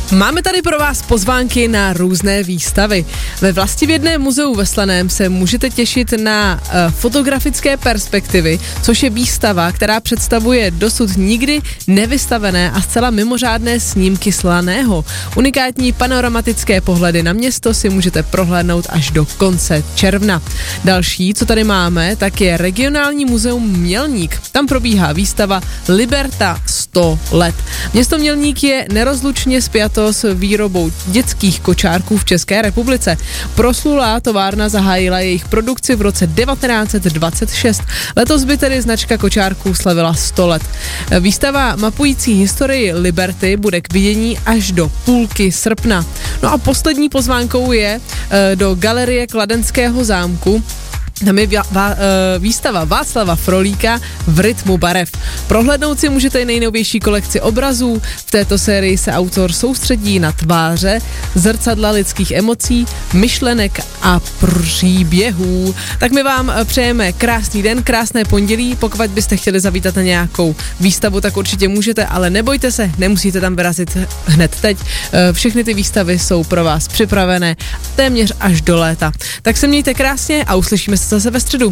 Máme tady pro vás pozvánky na různé výstavy. Ve Vlastivědném muzeu ve Slaném se můžete těšit na fotografické perspektivy, což je výstava, která představuje dosud nikdy nevystavené a zcela mimořádné snímky Slaného. Unikátní panoramatické pohledy na město si můžete prohlédnout až do konce června. Další, co tady máme, tak je regionální muzeum Mělník. Tam probíhá výstava Liberta 100 let. Město Mělník je nerozlučně spjato s výrobou dětských kočárků v České republice. Proslulá továrna zahájila jejich produkci v roce 1926. Letos by tedy značka kočárků slavila 100 let. Výstava mapující historii Liberty bude k vidění až do půlky srpna. No a poslední pozvánkou je do galerie Kladenského zámku. Tam je výstava Václava Frolíka v rytmu barev. Prohlédnout si můžete nejnovější kolekci obrazů. V této sérii se autor soustředí na tváře, zrcadla lidských emocí, myšlenek a příběhů. Tak my vám přejeme krásný den, krásné pondělí. Pokud byste chtěli zavítat na nějakou výstavu, tak určitě můžete, ale nebojte se, nemusíte tam vyrazit hned teď. Všechny ty výstavy jsou pro vás připravené téměř až do léta. Tak se mějte krásně a uslyšíme se zase ve středu.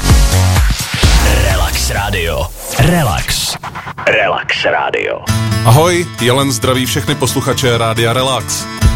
Relax Radio. Relax. Relax Radio. Ahoj, Jelen zdraví všechny posluchače Rádia Relax.